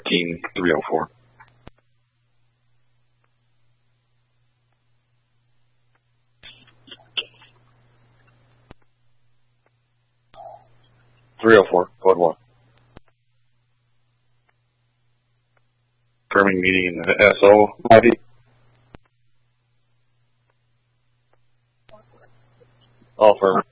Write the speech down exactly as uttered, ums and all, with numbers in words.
fifteen three oh four. three oh four, code one. Confirming meeting in the S O lobby. All firm.